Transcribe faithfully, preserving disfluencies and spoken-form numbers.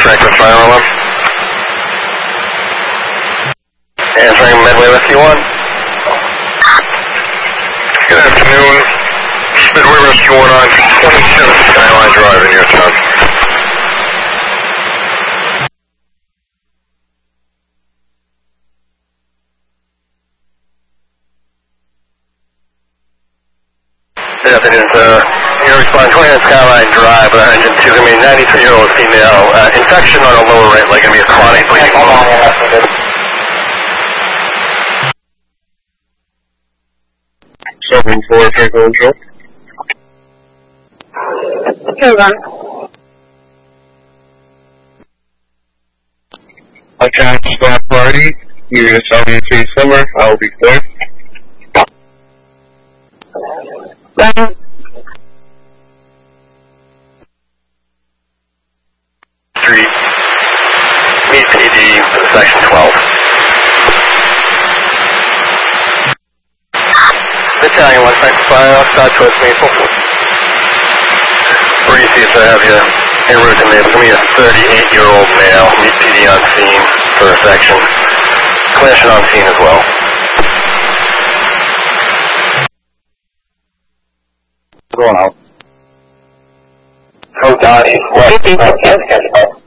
Franklin Fire Alarm. Answering Medway Whiskey one. Good afternoon. Midway Rescue one on twenty-seven Skyline Drive in your town. Good afternoon, sir. You're responding twenty-nine Skyline Drive with our engine two, going to be a ninety-three-year-old female. Uh, infection on a lower right leg, going to be a chronic bleeding. seven four Franklin Control. Hold on. Attack Squad Party. Give me a seven three summer. I'll be clear. Down. Street. Meet P D for section twelve. Battalion one Franklin Fire, start towards Maple. Reese, I have you en route to Maple. Give me a thirty-eight-year-old male. Meet P D on scene for a section. Clinician on scene as well. Going out. Code Dottie.